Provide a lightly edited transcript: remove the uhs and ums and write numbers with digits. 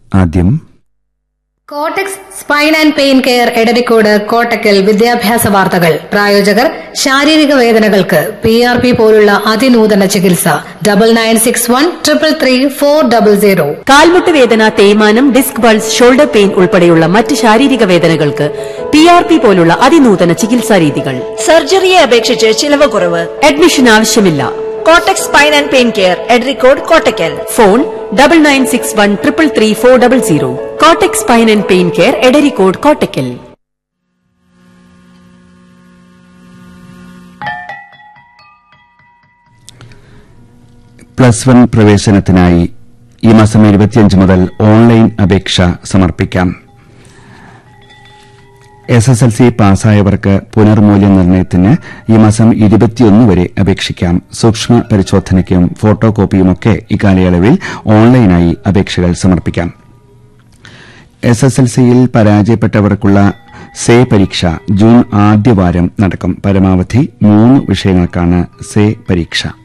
ആദ്യം കോട്ടക്സ് spine and pain care Edarikode Kottakkal വിദ്യാഭ്യാസ വാർത്തകൾ. പ്രായോജകർ ശാരീരിക വേദനകൾക്ക് PRP പോലുള്ള അതിനൂതന ചികിത്സ. 9961333400. കാൽമുട്ട് വേദന, തേയ്മാനം, ഡിസ്ക് ബൾസ്, ഷോൾഡർ പെയിൻ ഉൾപ്പെടെയുള്ള മറ്റ് ശാരീരിക വേദനകൾക്ക് PRP പോലുള്ള അതിനൂതന ചികിത്സാ രീതികൾ. സർജറിയെ അപേക്ഷിച്ച് ചിലവ് കുറവ്. അഡ്മിഷൻ ആവശ്യമില്ല. കോട്ടക്സ് spine and pain care Edarikode Kottakkal. Phone 9961333400. കോട്ടക്സ് spine and pain care Edarikode Kottakkal. +1 പ്രവേശനത്തിനായി ഈ മാസം 25 മുതൽ ഓൺലൈൻ അപേക്ഷ സമർപ്പിക്കാം. SSLC പാസ്സായവർക്ക് പുനർമൂല്യനിർണ്ണയത്തിന് ഈ മാസം 21 വരെ അപേക്ഷിക്കാം. സൂക്ഷ്മ പരിശോധനയ്ക്കും ഫോട്ടോ കോപ്പിയുമൊക്കെ ഇക്കാലയളവിൽ ഓൺലൈനായി അപേക്ഷകൾ സമർപ്പിക്കാം. SSLCയിൽ പരാജയപ്പെട്ടവർക്കുള്ള സേ പരീക്ഷ ജൂൺ ആദ്യവാരം നടക്കും. പരമാവധി 3 വിഷയങ്ങൾക്കാണ് സേ പരീക്ഷ.